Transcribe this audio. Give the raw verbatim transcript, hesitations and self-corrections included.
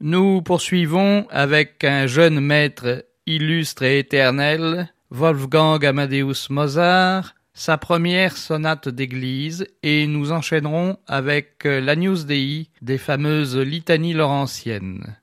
Nous poursuivons avec un jeune maître illustre et éternel, Wolfgang Amadeus Mozart, sa première sonate d'église, et nous enchaînerons avec l'Agnus Dei des fameuses litanies laurentiennes.